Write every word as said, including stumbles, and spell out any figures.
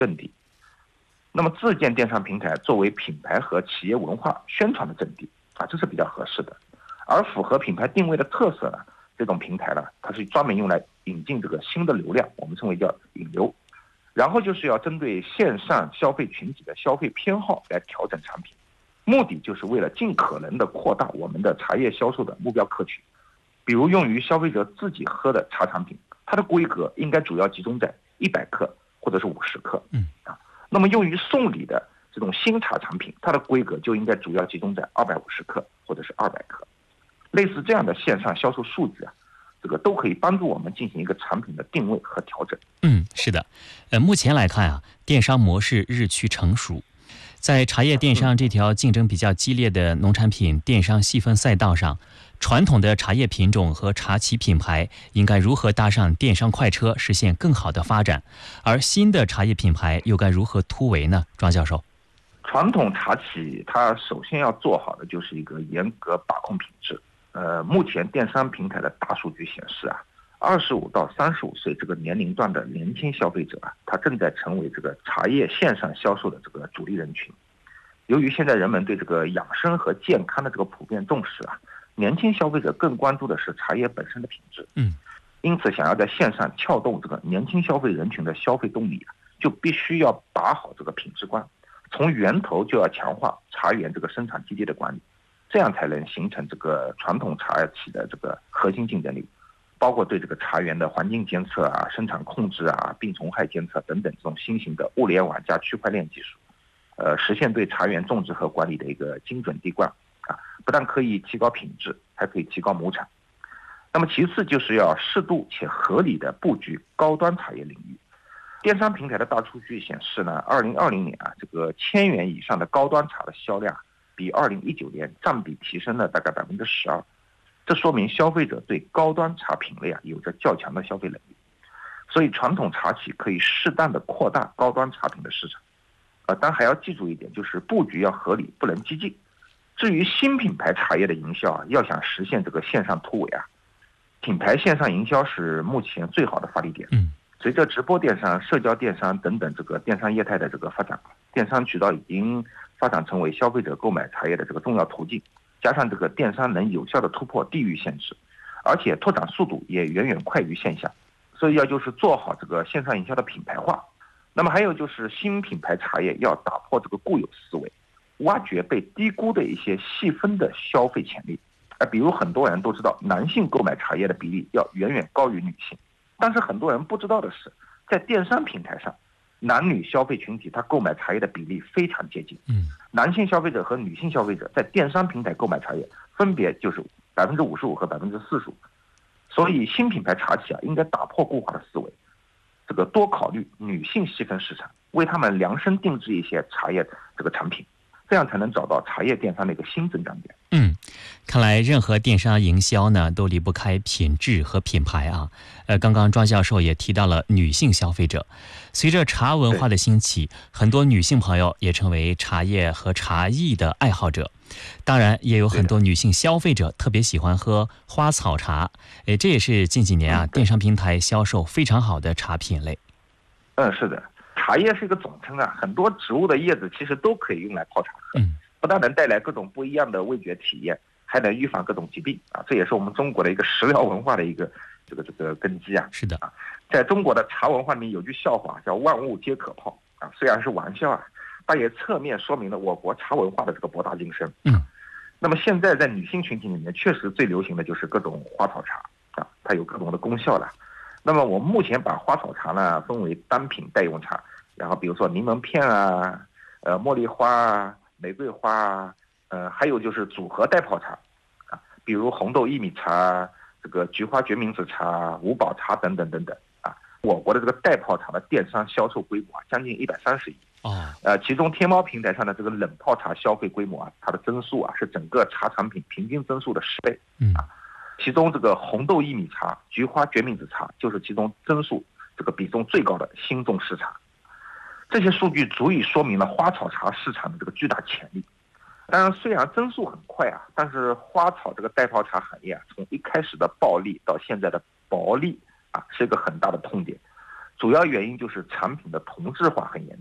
阵地。那么自建电商平台作为品牌和企业文化宣传的阵地啊，这是比较合适的。而符合品牌定位的特色呢，这种平台呢，它是专门用来引进这个新的流量，我们称为叫引流。然后就是要针对线上消费群体的消费偏好来调整产品，目的就是为了尽可能的扩大我们的茶叶销售的目标客群。比如用于消费者自己喝的茶产品，它的规格应该主要集中在一百克或者是五十克。 嗯啊，那么用于送礼的这种新茶产品，它的规格就应该主要集中在二百五十克或者是二百克。类似这样的线上销售数据啊，这个都可以帮助我们进行一个产品的定位和调整。 嗯，是的，呃，目前来看啊，电商模式日趋成熟，在茶叶电商这条竞争比较激烈的农产品电商细分赛道上，传统的茶叶品种和茶企品牌应该如何搭上电商快车，实现更好的发展？而新的茶叶品牌又该如何突围呢？庄教授， 传统茶企它首先要做好的就是一个严格把控品质。呃，目前电商平台的大数据显示啊，二十五到三十五岁这个年龄段的年轻消费者啊，他正在成为这个茶叶线上销售的这个主力人群。由于现在人们对这个养生和健康的这个普遍重视啊，年轻消费者更关注的是茶叶本身的品质。 嗯， 因此想要在线上撬动这个年轻消费人群的消费动力啊，就必须要把好这个品质关，从源头就要强化茶园这个生产基地的管理。这样才能形成这个传统茶企的这个核心竞争力，包括对这个茶园的环境监测啊、生产控制啊、病虫害监测等等这种新型的物联网加区块链技术，呃，实现对茶园种植和管理的一个精准滴灌啊，不但可以提高品质，还可以提高亩产。那么其次就是要适度且合理的布局高端茶叶领域。电商平台的大数据显示呢，二零二零年啊，这个千元以上的高端茶的销量比二零一九年占比提升了大概百分之十二，这说明消费者对高端茶品类啊有着较强的消费能力，所以传统茶企可以适当的扩大高端茶品的市场，呃，但还要记住一点，就是布局要合理，不能激进。至于新品牌茶叶的营销啊，要想实现这个线上突围啊，品牌线上营销是目前最好的发力点。 嗯， 随着直播电商、社交电商等等这个电商业态的这个发展，电商渠道已经发展成为消费者购买茶叶的这个重要途径，加上这个电商能有效的突破地域限制，而且拓展速度也远远快于线下，所以要就是做好这个线上营销的品牌化。那么还有就是新品牌茶叶要打破这个固有思维，挖掘被低估的一些细分的消费潜力。呃，比如很多人都知道男性购买茶叶的比例要远远高于女性，但是很多人不知道的是，在电商平台上，男女消费群体他购买茶叶的比例非常接近。 嗯， 男性消费者和女性消费者在电商平台购买茶叶分别就是百分之五十五和百分之四十五。所以新品牌茶企啊，应该打破固化的思维，这个多考虑女性细分市场，为他们量身定制一些茶叶这个产品，这样才能找到茶叶电商的一个新增长点。 嗯，看来任何电商营销呢，都离不开品质和品牌啊。呃，刚刚庄教授也提到了女性消费者，随着茶文化的兴起，很多女性朋友也成为茶叶和茶艺的爱好者。当然，也有很多女性消费者特别喜欢喝花草茶，诶，这也是近几年啊电商平台销售非常好的茶品类。 嗯，是的，茶叶是一个总称啊，很多植物的叶子其实都可以用来泡茶喝。 嗯， 不但能带来各种不一样的味觉体验，还能预防各种疾病啊！这也是我们中国的一个食疗文化的一个这个这个根基啊。 是的啊，在中国的茶文化里面有句笑话叫"万物皆可泡"啊，虽然是玩笑啊，但也侧面说明了我国茶文化的这个博大精深。 嗯， 那么现在在女性群体里面，确实最流行的就是各种花草茶啊，它有各种的功效了。那么我们目前把花草茶呢分为单品代用茶，然后比如说柠檬片啊、呃茉莉花啊、玫瑰花啊。呃，还有就是组合代泡茶，啊，比如红豆薏米茶、这个菊花决明子茶、五宝茶等等等等啊。我国的这个代泡茶的电商销售规模啊，将近一百三十亿。 哦， 呃，其中天猫平台上的这个冷泡茶消费规模啊，它的增速啊是整个茶产品平均增速的十倍。 嗯啊，其中这个红豆薏米茶、菊花决明子茶就是其中增速这个比重最高的新种市场。这些数据足以说明了花草茶市场的这个巨大潜力。当然，虽然增速很快啊，但是花草这个代泡茶行业啊，从一开始的暴利到现在的薄利啊，是一个很大的痛点。 主要原因就是产品的同质化很严重。